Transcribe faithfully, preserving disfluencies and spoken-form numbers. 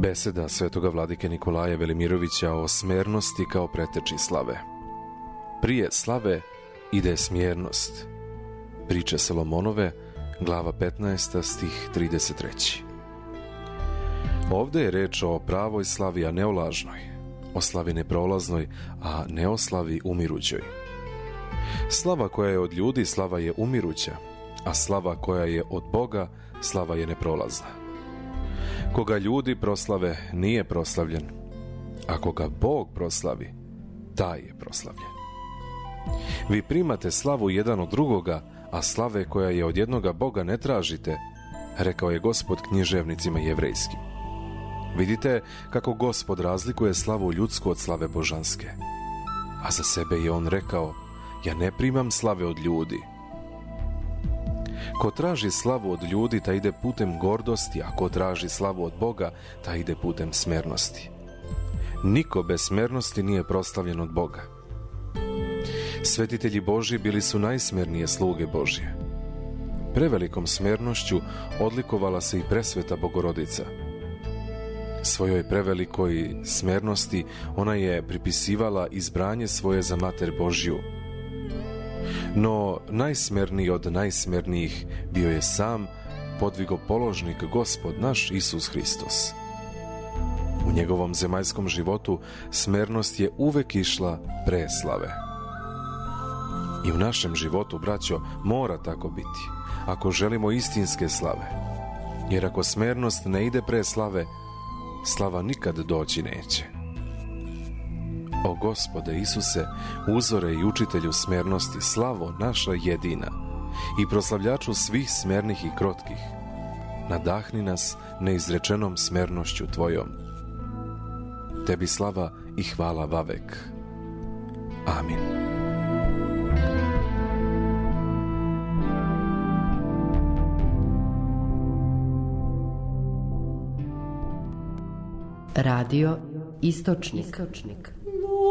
Beseda svetoga vladike Nikolaja Velimirovića o smernosti kao preteči slave. Prije slave ide smjernost. Priče Solomonove, glava petnaesta, stih trideset tri. Ovde je reč o pravoj slavi, a ne o lažnoj, o slavi neprolaznoj, a ne o slavi umirućoj. Slava koja je od ljudi, slava je umiruća, a slava koja je od Boga, slava je neprolazna. Koga ljudi proslave, nije proslavljen, a koga Bog proslavi, taj je proslavljen. Vi primate slavu jedan od drugoga, a slave koja je od jednoga Boga ne tražite, rekao je Gospod književnicima jevrejskim. Vidite kako Gospod razlikuje slavu ljudsku od slave božanske. A za sebe je on rekao, ja ne primam slave od ljudi. Ko traži slavu od ljudi, ta ide putem gordosti, a ko traži slavu od Boga, ta ide putem smernosti. Niko bez smernosti nije proslavljen od Boga. Svetitelji Božji bili su najsmernije sluge Božje. Prevelikom smernošću odlikovala se i presveta Bogorodica. Svojoj prevelikoj smernosti ona je pripisivala izbranje svoje za Mater Božju. No najsmerniji od najsmernijih bio je sam podvigopoložnik Gospod naš Isus Hristos. U njegovom zemaljskom životu smernost je uvek išla pre slave. I u našem životu, braćo, mora tako biti, ako želimo istinske slave. Jer ako smernost ne ide pre slave, slava nikad doći neće. O Gospode Isuse, uzore i učitelju smernosti, slavo naša jedina i proslavljaču svih smernih i krotkih, nadahni nas neizrečenom smernošću Tvojom. Tebi slava i hvala vavek. Amin. Radio Istočnik.